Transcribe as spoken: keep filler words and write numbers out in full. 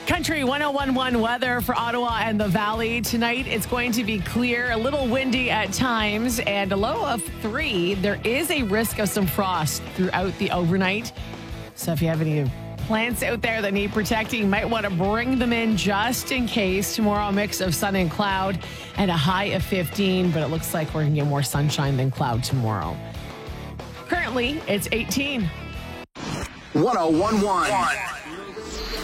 Country one oh one point one weather for Ottawa and the Valley. Tonight, it's going to be clear, a little windy at times, and a low of three. There is a risk of some frost throughout the overnight. So if you have any plants out there that need protecting, you might want to bring them in just in case. Tomorrow, a mix of sun and cloud and a high of fifteen, but it looks like we're going to get more sunshine than cloud tomorrow. Currently, it's eighteen. one oh one point one